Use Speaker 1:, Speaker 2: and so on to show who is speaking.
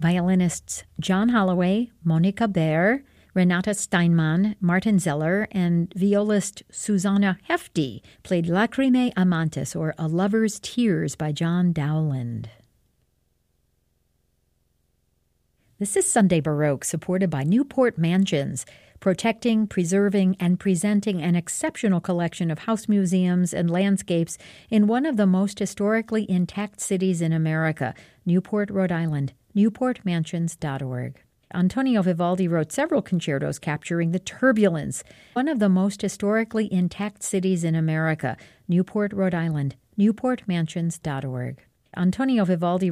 Speaker 1: Violinists John Holloway, Monika Baer, Renata Steinmann, Martin Zeller, and violist Susanna Hefti played Lacrimae Amantis, or A Lover's Tears by John Dowland. This is Sunday Baroque, supported by Newport Mansions, protecting, preserving, and presenting an exceptional collection of house museums and landscapes in one of the most historically intact cities in America, Newport, Rhode Island. NewportMansions.org. Antonio Vivaldi wrote several concertos capturing the turbulence, one of the most historically intact cities in America, Newport, Rhode Island. NewportMansions.org. Antonio Vivaldi